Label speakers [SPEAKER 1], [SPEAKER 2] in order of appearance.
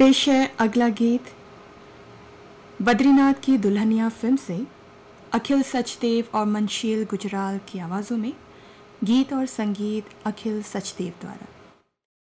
[SPEAKER 1] पेश है अगला गीत बद्रीनाथ की दुल्हनिया फिल्म से अखिल सचदेव और मनशील गुजराल की आवाज़ों में। गीत और संगीत अखिल सचदेव द्वारा।